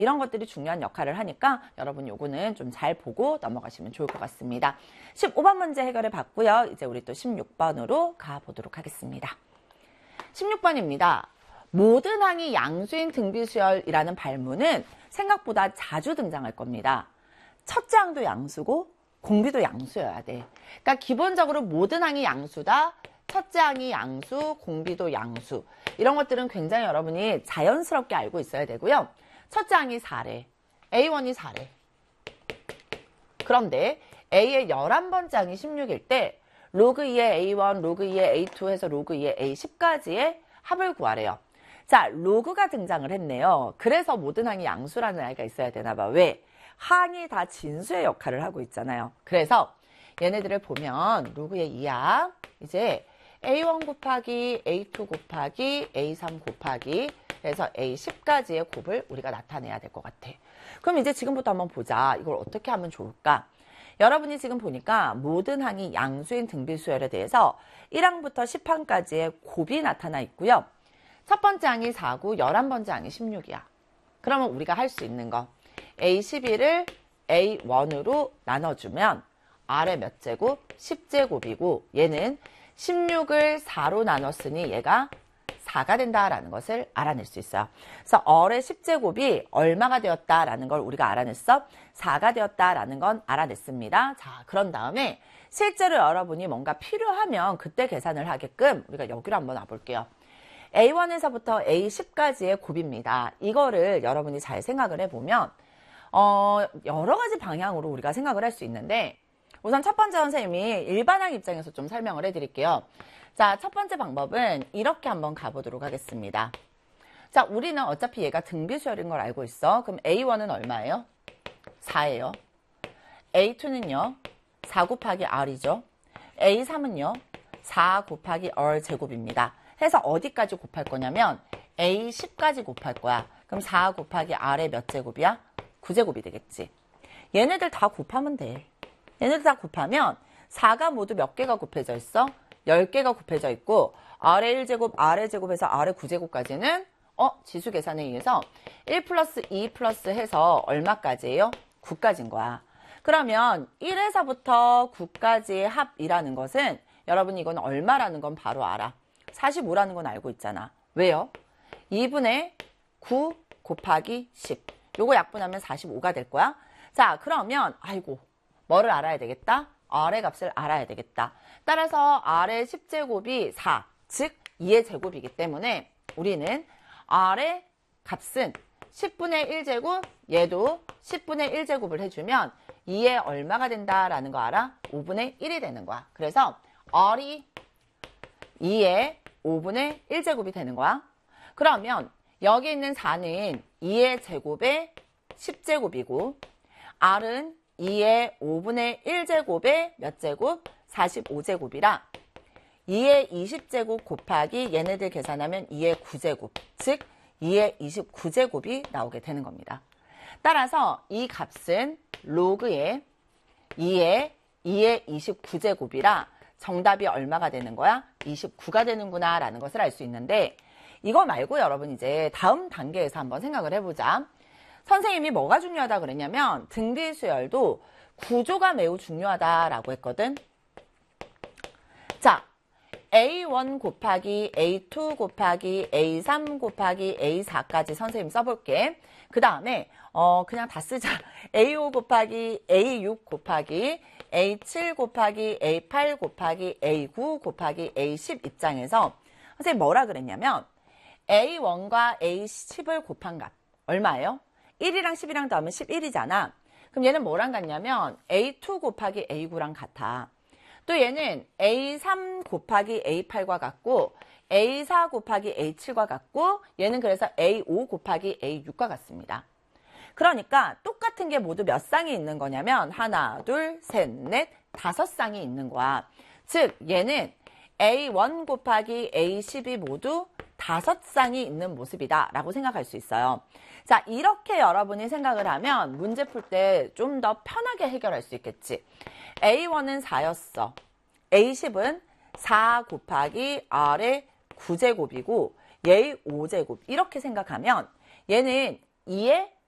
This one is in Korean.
이런 것들이 중요한 역할을 하니까 여러분 요거는 좀 잘 보고 넘어가시면 좋을 것 같습니다. 15번 문제 해결해 봤고요. 이제 우리 또 16번으로 가보도록 하겠습니다. 16번입니다. 모든 항이 양수인 등비수열이라는 발문은 생각보다 자주 등장할 겁니다. 첫째 항도 양수고 공비도 양수여야 돼. 그러니까 기본적으로 모든 항이 양수다. 첫째 항이 양수, 공비도 양수. 이런 것들은 굉장히 여러분이 자연스럽게 알고 있어야 되고요. 첫째 항이 4래. A1이 4래. 그런데 A의 11번째 항이 16일 때 로그 2의 A1, 로그 2의 A2 해서 로그 2의 A10까지의 합을 구하래요. 자, 로그가 등장을 했네요. 그래서 모든 항이 양수라는 아이가 있어야 되나 봐. 왜? 항이 다 진수의 역할을 하고 있잖아요. 그래서 얘네들을 보면 로그의 2항 이제 A1 곱하기 A2 곱하기 A3 곱하기 해서 A10까지의 곱을 우리가 나타내야 될 것 같아. 그럼 이제 지금부터 한번 보자. 이걸 어떻게 하면 좋을까? 여러분이 지금 보니까 모든 항이 양수인 등비수열에 대해서 1항부터 10항까지의 곱이 나타나 있고요. 첫 번째 항이 4고 11번째 항이 16이야. 그러면 우리가 할 수 있는 거 A11을 A1으로 나눠주면 R의 몇 제곱? 10제곱이고 얘는 16을 4로 나눴으니 얘가 4가 된다라는 것을 알아낼 수 있어요. 그래서 R의 10제곱이 얼마가 되었다라는 걸 우리가 알아냈어? 4가 되었다라는 건 알아냈습니다. 자, 그런 다음에 실제로 여러분이 뭔가 필요하면 그때 계산을 하게끔 우리가 여기로 한번 와볼게요. A1에서부터 A10까지의 곱입니다. 이거를 여러분이 잘 생각을 해보면 여러 가지 방향으로 우리가 생각을 할 수 있는데 우선 첫 번째 선생님이 일반항 입장에서 좀 설명을 해드릴게요. 자, 첫 번째 방법은 이렇게 한번 가보도록 하겠습니다. 자, 우리는 어차피 얘가 등비수열인 걸 알고 있어. 그럼 A1은 얼마예요? 4예요. A2는요? 4 곱하기 R이죠. A3은요? 4 곱하기 R 제곱입니다. 해서 어디까지 곱할 거냐면 A10까지 곱할 거야. 그럼 4 곱하기 R의 몇 제곱이야? 9제곱이 되겠지. 얘네들 다 곱하면 돼. 얘네들 다 곱하면 4가 모두 몇 개가 곱해져 있어? 10개가 곱해져 있고 R의 1제곱, R의 제곱에서 R의 9제곱까지는 지수 계산에 의해서 1 플러스 2 플러스 해서 얼마까지예요? 9까지인 거야. 그러면 1에서부터 9까지의 합이라는 것은 여러분 이건 얼마라는 건 바로 알아. 45라는 건 알고 있잖아. 왜요? 2분의 9 곱하기 10. 요거 약분하면 45가 될 거야. 자, 그러면 아이고 뭐를 알아야 되겠다? R의 값을 알아야 되겠다. 따라서 R의 10제곱이 4, 즉 2의 제곱이기 때문에 우리는 R의 값은 10분의 1제곱, 얘도 10분의 1제곱을 해주면 2의 얼마가 된다라는 거 알아? 5분의 1이 되는 거야. 그래서 R이 2의 5분의 1제곱이 되는 거야. 그러면 여기 있는 4는 2의 제곱의 10제곱이고 R은 2의 5분의 1제곱의 몇 제곱? 45제곱이라 2의 20제곱 곱하기 얘네들 계산하면 2의 9제곱, 즉 2의 29제곱이 나오게 되는 겁니다. 따라서 이 값은 로그의 2의 29제곱이라 정답이 얼마가 되는 거야? 29가 되는구나 라는 것을 알 수 있는데 이거 말고 여러분 이제 다음 단계에서 한번 생각을 해보자. 선생님이 뭐가 중요하다 그랬냐면 등비수열도 구조가 매우 중요하다라고 했거든. 자, A1 곱하기 A2 곱하기 A3 곱하기 A4까지 선생님 써볼게. 그 다음에 그냥 다 쓰자. A5 곱하기 A6 곱하기 A7 곱하기 A8 곱하기 A9 곱하기 A10 입장에서 선생님 뭐라 그랬냐면 A1과 A10을 곱한 값 얼마예요? 1이랑 10이랑 더하면 11이잖아. 그럼 얘는 뭐랑 같냐면 A2 곱하기 A9랑 같아. 또 얘는 A3 곱하기 A8과 같고 A4 곱하기 A7과 같고 얘는 그래서 A5 곱하기 A6과 같습니다. 그러니까 똑같은 게 모두 몇 쌍이 있는 거냐면 하나, 둘, 셋, 넷, 5쌍이 있는 거야. 즉 얘는 A1 곱하기 A10이 모두 5쌍이 있는 모습이다 라고 생각할 수 있어요. 자, 이렇게 여러분이 생각을 하면 문제 풀 때 좀 더 편하게 해결할 수 있겠지. A1은 4였어. A10은 4 곱하기 R의 9제곱이고 얘의 5제곱 이렇게 생각하면 얘는 2의